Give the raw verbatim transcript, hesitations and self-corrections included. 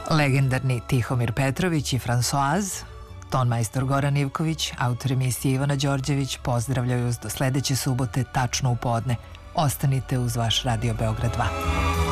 Legendarni Tihomir Petrović i Françoise, tonmajstor Goran Ivković, autor emisije Ivana Đorđević pozdravljaju vas do sledeće subote tačno u podne. Ostanite uz vaš Radio Beograd dva.